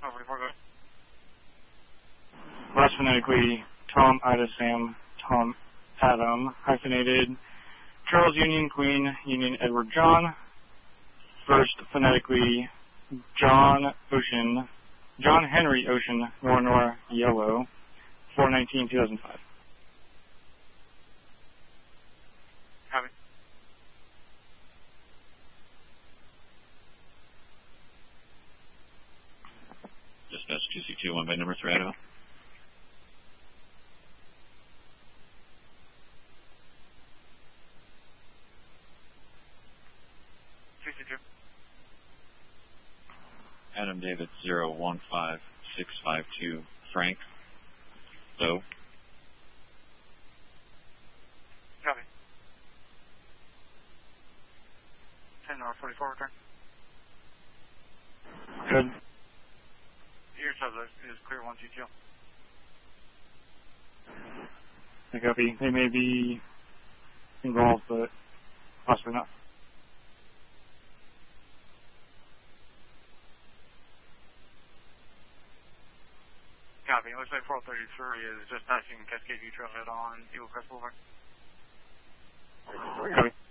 44, go ahead. Last phonetically, Tom, Ida, Sam, Tom, Adam, hyphenated, Charles, Union, Queen, Union, Edward, John. First phonetically, John, Ocean, John Henry, Ocean, Nor, Yellow, 4/19/2005. Copy. Dispatch 2C21 by number 3 Idaho. Adam David 015652 Frank. So. Copy. 10-44, return. Good. Your subject is clear 122. I copy. They may be involved, but possibly not. Copy. It looks like 433 is just passing Cascade View Trailhead on Eagle Crest Boulevard. Copy.